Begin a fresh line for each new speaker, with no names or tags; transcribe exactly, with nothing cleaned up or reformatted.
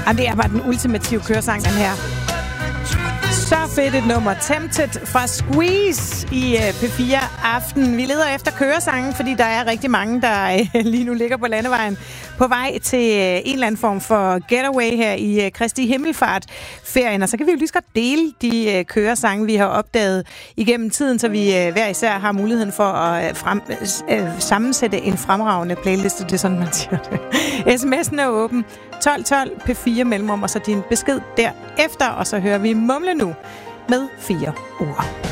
Jamen, det er bare den ultimative køresang, den her. Så fedt et nummer. Tempted fra Squeeze i P fire Aften. Vi leder efter køresangen, fordi der er rigtig mange, der lige nu ligger på landevejen på vej til en eller anden form for getaway her i Kristi Himmelfart-ferien. Og så kan vi jo lige så godt dele de køresange, vi har opdaget igennem tiden, så vi hver især har muligheden for at frem, sammensætte en fremragende playliste. Det er sådan, man siger det. sms'en er åben. tolv tolv P fire mellemrum, og så din besked derefter, og så hører vi Mumle Nu med fire ord.